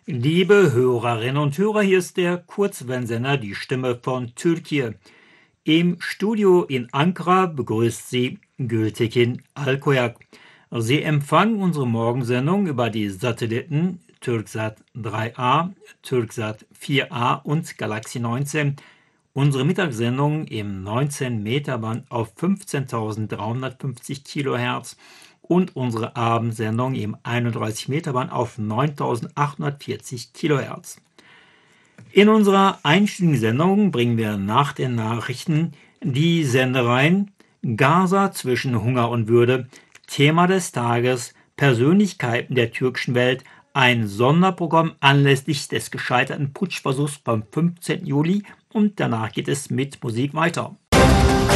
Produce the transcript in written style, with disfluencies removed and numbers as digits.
Liebe Hörerinnen und Hörer, hier ist der Kurzwellensender Die Stimme von Türkei. Im Studio in Ankara begrüßt Sie Gültekin Alkoyak. Sie empfangen unsere Morgensendung über die Satelliten Türksat 3A, Türksat 4A und Galaxy 19. Unsere Mittagssendung im 19-Meter-Band auf 15.350 Kilohertz und unsere Abendsendung im 31-Meter-Band auf 9.840 Kilohertz. In unserer einstündigen Sendung bringen wir nach den Nachrichten die Sendereien Gaza zwischen Hunger und Würde, Thema des Tages, Persönlichkeiten der türkischen Welt, ein Sonderprogramm anlässlich des gescheiterten Putschversuchs beim 15. Juli und danach geht es mit Musik weiter.